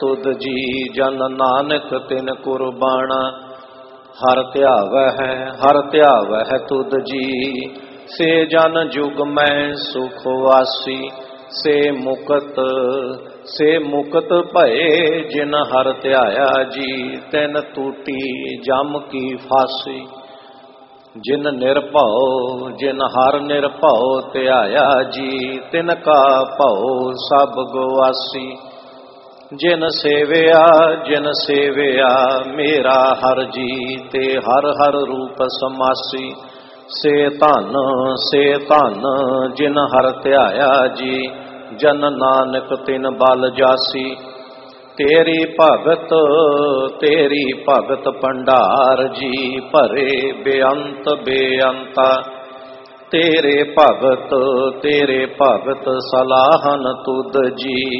तुद जी जन नानक तिन कुर्बाना। हर ध्यावै तुद जी से जन जुग में सुख वासी। से मुकत भये जिन हर ध्याया जी तिन टूटी जम की फांसी। जिन हर निरभव ध्याया जी तिनका भव सब गवासी। जिन सेविया मेरा हर जी ते हर हर रूप समासी। से धन जिन हर ध्याया जी जन नानक तिन बल जासी। तेरी भगत भंडार जी भरे बेअंता। तेरे भगत सलाहन तुद जी